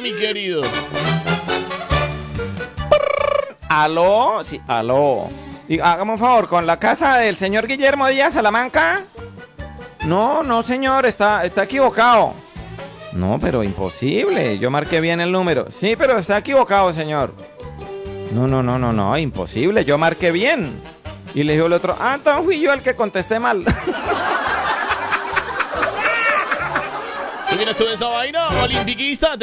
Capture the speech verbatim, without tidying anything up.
mi querido. Aló, sí, aló. Y hágame un favor, ¿con la casa del señor Guillermo Díaz Salamanca? No, no, señor, está, está equivocado. No, pero imposible, yo marqué bien el número. Sí, pero está equivocado, señor. No, no, no, no, no, imposible, yo marqué bien. Y le dijo el otro, ah, entonces fui yo el que contesté mal. ¿Tú vienes tú de esa vaina, olimpiquista?